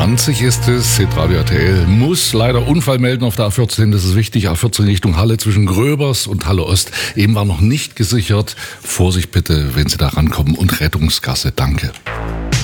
8:20 ist es. Hitradio RTL muss leider Unfall melden auf der A14. Das ist wichtig. A14 Richtung Halle zwischen Gröbers und Halle Ost. Eben war noch nicht gesichert. Vorsicht bitte, wenn Sie da rankommen. Und Rettungsgasse, danke.